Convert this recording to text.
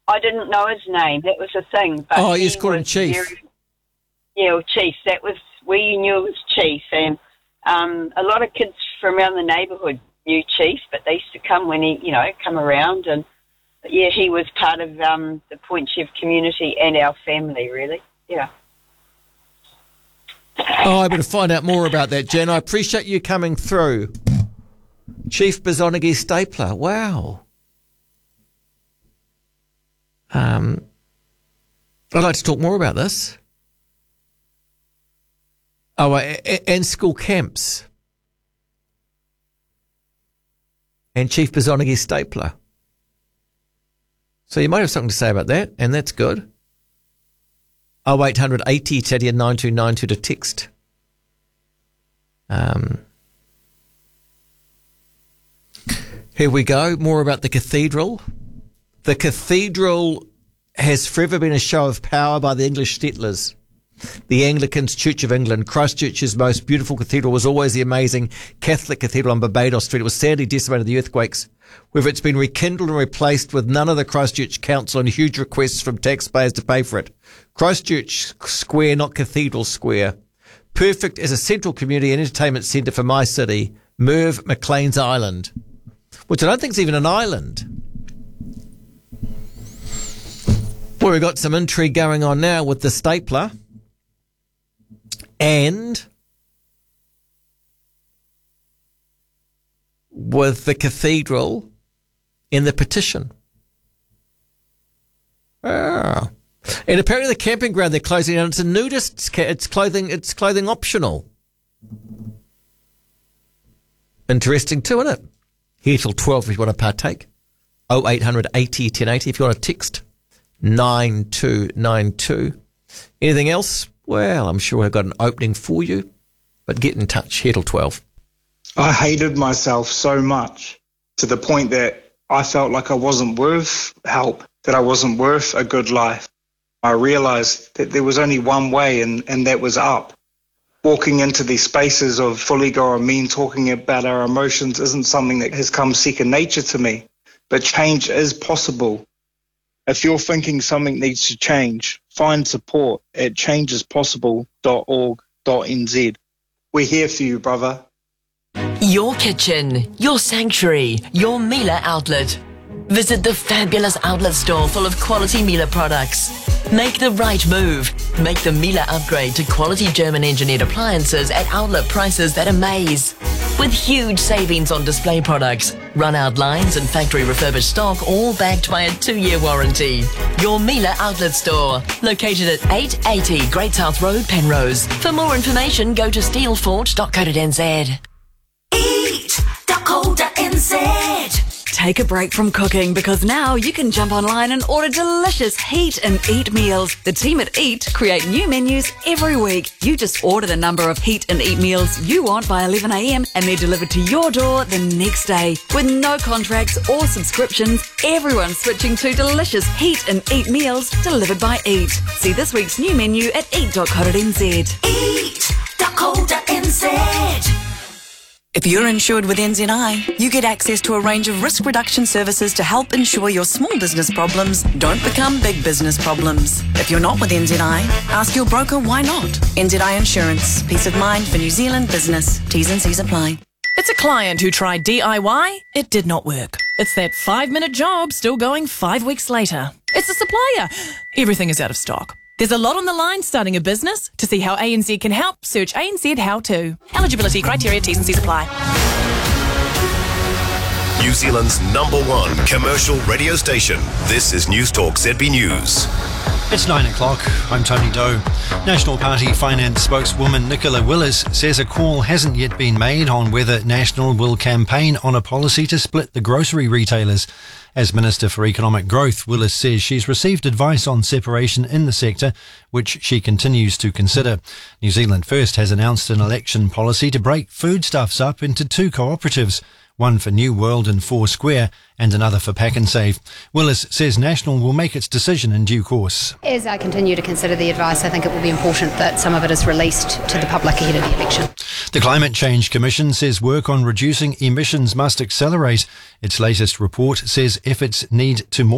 I didn't know his name. That was the thing. But you just called him Chief. Chief. We knew it was Chief. And a lot of kids from around the neighbourhood knew Chief, but they used to come when he, come around. And, he was part of the Point Chev community and our family, really. Yeah. I better find out more about that, Jen. I appreciate you coming through. Chief Bezonagi Stapler. Wow. I'd like to talk more about this. Oh, and school camps. And Chief Bezonagi Stapler. So you might have something to say about that, and that's good. 0800 80 Teddy 9292 to text. Here we go. More about the cathedral. The cathedral has forever been a show of power by the English settlers. The Anglicans' Church of England, Christchurch's most beautiful cathedral, was always the amazing Catholic cathedral on Barbados Street. It was sadly decimated in the earthquakes, whether it's been rekindled and replaced with none of the Christchurch Council and huge requests from taxpayers to pay for it. Christchurch Square, not Cathedral Square. Perfect as a central community and entertainment centre for my city, Merv McLean's Island, which I don't think is even an island. Well, we've got some intrigue going on now with the stapler and with the cathedral in the petition. And apparently the camping ground they're closing down, it's a nudist, it's clothing optional. Interesting too, isn't it? Here till 12 if you want to partake. 0800 80 1080 if you want to text 9292. Anything else? Well, I'm sure I've got an opening for you, but get in touch. Here till 12. I hated myself so much to the point that I felt like I wasn't worth help, that I wasn't worth a good life. I realized that there was only one way, and that was up. Walking into these spaces of fully go or mean, talking about our emotions isn't something that has come second nature to me, but change is possible. If you're thinking something needs to change, find support at changespossible.org.nz. We're here for you, brother. Your kitchen, your sanctuary, your Miele outlet. Visit the fabulous outlet store full of quality Miele products. Make the right move. Make the Miele upgrade to quality German-engineered appliances at outlet prices that amaze. With huge savings on display products, run-out lines and factory refurbished stock, all backed by a 2-year warranty. Your Miele outlet store, located at 880 Great South Road, Penrose. For more information, go to steelforge.co.nz. Eat.co.nz. Take a break from cooking because now you can jump online and order delicious Heat and Eat meals. The team at Eat create new menus every week. You just order the number of Heat and Eat meals you want by 11 a.m. and they're delivered to your door the next day. With no contracts or subscriptions, everyone's switching to delicious Heat and Eat meals delivered by Eat. See this week's new menu at eat.co.nz. Eat.co.nz. If you're insured with NZI, you get access to a range of risk reduction services to help ensure your small business problems don't become big business problems. If you're not with NZI, ask your broker why not. NZI Insurance. Peace of mind for New Zealand business. T's and C's apply. It's a client who tried DIY. It did not work. It's that 5-minute job still going 5 weeks later. It's a supplier. Everything is out of stock. There's a lot on the line starting a business. To see how ANZ can help, search ANZ How To. Eligibility criteria, T's and C's apply. New Zealand's #1 commercial radio station. This is News Talk ZB News. It's 9 o'clock. I'm Tony Doe. National Party finance spokeswoman Nicola Willis says a call hasn't yet been made on whether National will campaign on a policy to split the grocery retailers. As Minister for Economic Growth, Willis says she's received advice on separation in the sector, which she continues to consider. New Zealand First has announced an election policy to break foodstuffs up into 2 cooperatives, one for New World and 4 Square and another for Pack and Save. Willis says National will make its decision in due course. As I continue to consider the advice, I think it will be important that some of it is released to the public ahead of the election. The Climate Change Commission says work on reducing emissions must accelerate. Its latest report says efforts need to more